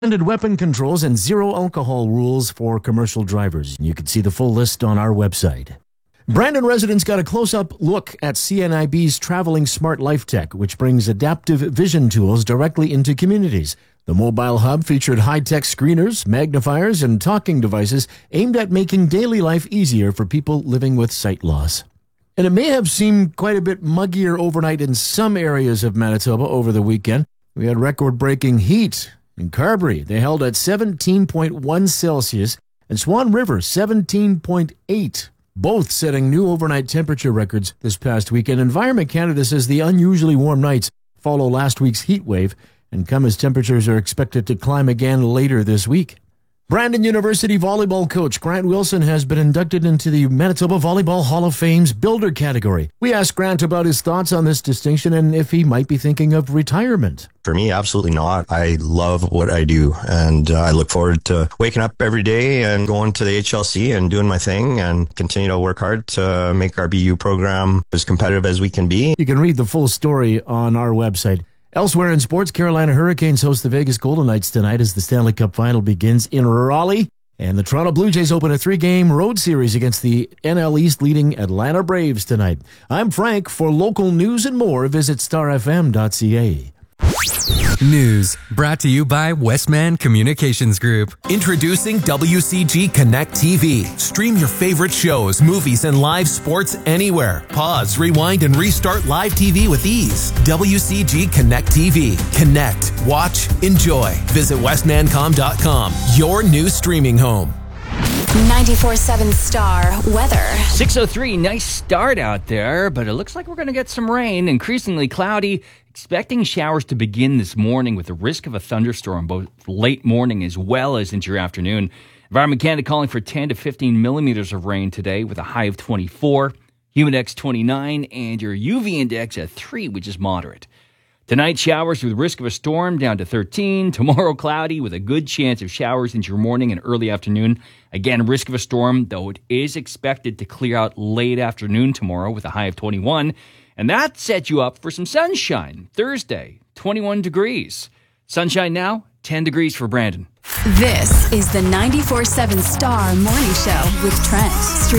Suspended weapon controls and zero alcohol rules for commercial drivers. You can see the full list on our website. Brandon residents got a close-up look at CNIB's Traveling Smart Life Tech, which brings adaptive vision tools directly into communities. The mobile hub featured high-tech screeners, magnifiers, and talking devices aimed at making daily life easier for people living with sight loss. And it may have seemed quite a bit muggier overnight in some areas of Manitoba over the weekend. We had record-breaking heat. In Carberry, they held at 17.1 Celsius, and Swan River, 17.8, both setting new overnight temperature records this past weekend. Environment Canada says the unusually warm nights follow last week's heat wave and come as temperatures are expected to climb again later this week. Brandon University volleyball coach Grant Wilson has been inducted into the Manitoba Volleyball Hall of Fame's Builder category. We asked Grant about his thoughts on this distinction and if he might be thinking of retirement. For me, absolutely not. I love what I do, and I look forward to waking up every day and going to the HLC and doing my thing and continue to work hard to make our BU program as competitive as we can be. You can read the full story on our website. Elsewhere in sports, Carolina Hurricanes host the Vegas Golden Knights tonight as the Stanley Cup Final begins in Raleigh. And the Toronto Blue Jays open a 3-game road series against the NL East leading Atlanta Braves tonight. I'm Frank. For local news and more, visit starfm.ca. News brought to you by Westman Communications Group. Introducing WCG Connect TV. Stream your favorite shows, movies, and live sports anywhere. Pause, rewind, and restart live TV with ease. WCG Connect TV. Connect, watch, enjoy. Visit westmancom.com, your new streaming home. 94.7 Star weather. 6:03, nice start out there, but it looks like we're going to get some rain. Increasingly cloudy. Expecting showers to begin this morning with the risk of a thunderstorm, both late morning as well as into your afternoon. Environment Canada calling for 10 to 15 millimeters of rain today with a high of 24, Humidex 29, and your UV index at 3, which is moderate. Tonight, showers with risk of a storm down to 13. Tomorrow, cloudy with a good chance of showers into your morning and early afternoon. Again, risk of a storm, though it is expected to clear out late afternoon tomorrow with a high of 21. And that sets you up for some sunshine. Thursday, 21 degrees. Sunshine now, 10 degrees for Brandon. This is the 94.7 Star Morning Show with Trent.